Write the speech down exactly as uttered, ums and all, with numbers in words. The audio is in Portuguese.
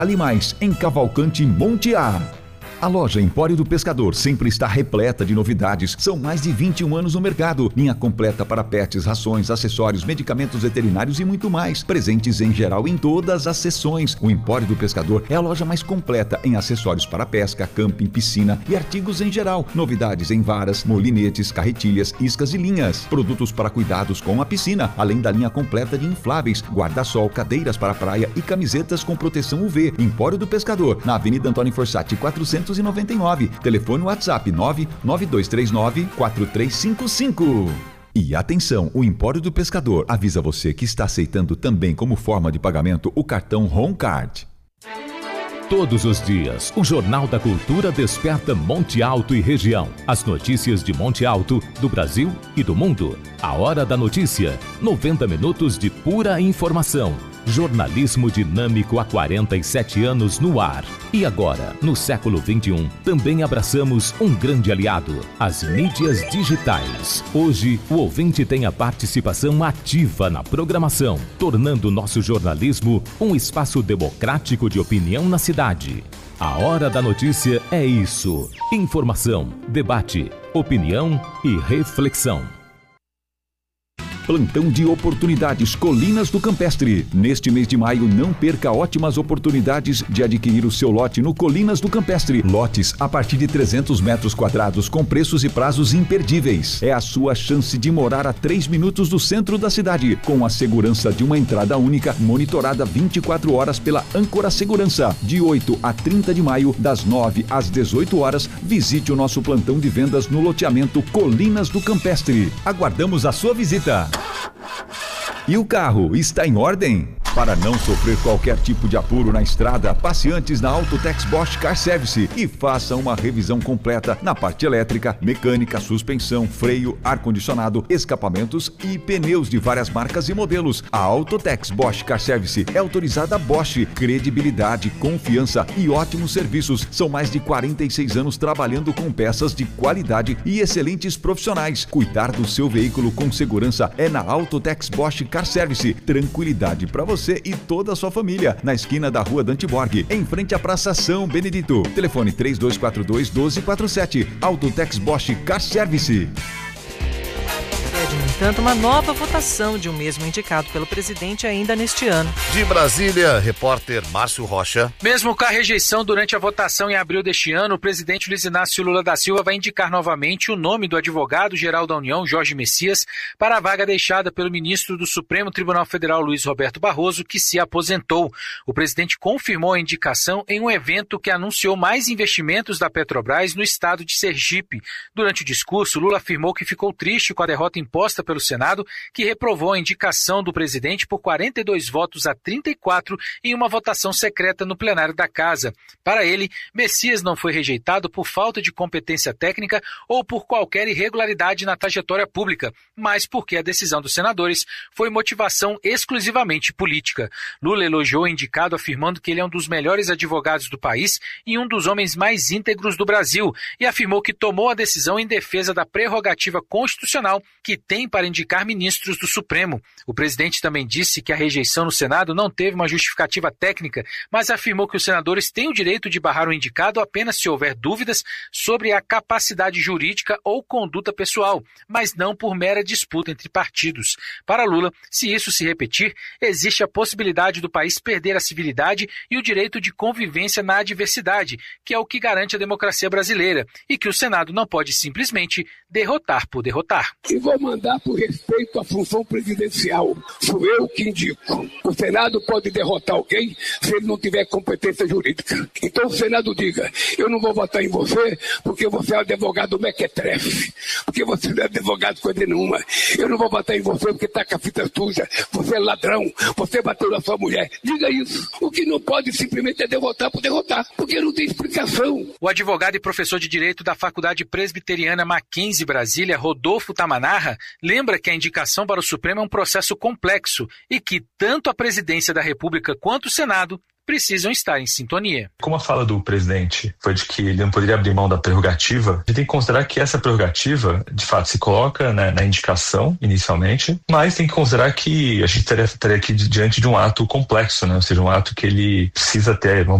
Ali mais, em Cavalcante Monte A. A loja Empório do Pescador sempre está repleta de novidades. São mais de vinte e um anos no mercado. Linha completa para pets, rações, acessórios, medicamentos veterinários e muito mais. Presentes em geral em todas as seções. O Empório do Pescador é a loja mais completa em acessórios para pesca, camping, piscina e artigos em geral. Novidades em varas, molinetes, carretilhas, iscas e linhas. Produtos para cuidados com a piscina, além da linha completa de infláveis, guarda-sol, cadeiras para praia e camisetas com proteção U V. Empório do Pescador, na Avenida Antônio Forsatti, quatrocentos e noventa e nove. Telefone WhatsApp nove nove dois três nove quatro três cinco cinco. E atenção, o Empório do Pescador avisa você que está aceitando também como forma de pagamento o cartão Home Card. Todos os dias, o Jornal da Cultura desperta Monte Alto e região. As notícias de Monte Alto, do Brasil e do mundo. A Hora da Notícia. noventa minutos de pura informação. Jornalismo dinâmico há quarenta e sete anos no ar. E agora, no século vinte e um, também abraçamos um grande aliado, as mídias digitais. Hoje, o ouvinte tem a participação ativa na programação, tornando nosso jornalismo um espaço democrático de opinião na cidade. A Hora da Notícia é isso: informação, debate, opinião e reflexão. Plantão de oportunidades Colinas do Campestre. Neste mês de maio, não perca ótimas oportunidades de adquirir o seu lote no Colinas do Campestre. Lotes a partir de trezentos metros quadrados com preços e prazos imperdíveis. É a sua chance de morar a três minutos do centro da cidade, com a segurança de uma entrada única, monitorada vinte e quatro horas pela Âncora Segurança. De oito a trinta de maio, das nove às dezoito horas, visite o nosso plantão de vendas no loteamento Colinas do Campestre. Aguardamos a sua visita. E o carro está em ordem? Para não sofrer qualquer tipo de apuro na estrada, passe antes na Autotex Bosch Car Service e faça uma revisão completa na parte elétrica, mecânica, suspensão, freio, ar-condicionado, escapamentos e pneus de várias marcas e modelos. A Autotex Bosch Car Service é autorizada Bosch. Credibilidade, confiança e ótimos serviços. São mais de quarenta e seis anos trabalhando com peças de qualidade e excelentes profissionais. Cuidar do seu veículo com segurança é na Autotex Bosch Car Service. Tranquilidade para você e toda a sua família, na esquina da Rua Dante Borg, em frente à Praça São Benedito. Telefone três dois quatro dois, um dois quatro sete. Autotex Bosch Car Service. De no entanto, uma nova votação de um mesmo indicado pelo presidente ainda neste ano. De Brasília, repórter Márcio Rocha. Mesmo com a rejeição durante a votação em abril deste ano, o presidente Luiz Inácio Lula da Silva vai indicar novamente o nome do advogado-geral da União, Jorge Messias, para a vaga deixada pelo ministro do Supremo Tribunal Federal, Luiz Roberto Barroso, que se aposentou. O presidente confirmou a indicação em um evento que anunciou mais investimentos da Petrobras no estado de Sergipe. Durante o discurso, Lula afirmou que ficou triste com a derrota imposta pelo Senado, que reprovou a indicação do presidente por quarenta e dois votos a trinta e quatro em uma votação secreta no plenário da Casa. Para ele, Messias não foi rejeitado por falta de competência técnica ou por qualquer irregularidade na trajetória pública, mas porque a decisão dos senadores foi motivação exclusivamente política. Lula elogiou o indicado, afirmando que ele é um dos melhores advogados do país e um dos homens mais íntegros do Brasil, e afirmou que tomou a decisão em defesa da prerrogativa constitucional que tem para indicar ministros do Supremo. O presidente também disse que a rejeição no Senado não teve uma justificativa técnica, mas afirmou que os senadores têm o direito de barrar o indicado apenas se houver dúvidas sobre a capacidade jurídica ou conduta pessoal, mas não por mera disputa entre partidos. Para Lula, se isso se repetir, existe a possibilidade do país perder a civilidade e o direito de convivência na adversidade, que é o que garante a democracia brasileira, e que o Senado não pode simplesmente derrotar por derrotar. E vou mandar por respeito à função presidencial. Sou eu que indico. O Senado pode derrotar alguém se ele não tiver competência jurídica. Então o Senado diga, eu não vou votar em você porque você é advogado mequetrefe, porque você não é advogado coisa nenhuma. Eu não vou votar em você porque está com a fita suja, você é ladrão, você bateu na sua mulher. Diga isso. O que não pode simplesmente é derrotar por derrotar, porque não tem explicação. O advogado e professor de Direito da Faculdade Presbiteriana Mackenzie Brasília, Rodolfo Tamanarra, lembra que a indicação para o Supremo é um processo complexo e que tanto a presidência da República quanto o Senado precisam estar em sintonia. Como a fala do presidente foi de que ele não poderia abrir mão da prerrogativa, a gente tem que considerar que essa prerrogativa, de fato, se coloca, né, na indicação, inicialmente, mas tem que considerar que a gente estaria, estaria aqui diante de um ato complexo, né? Ou seja, um ato que ele precisa ter,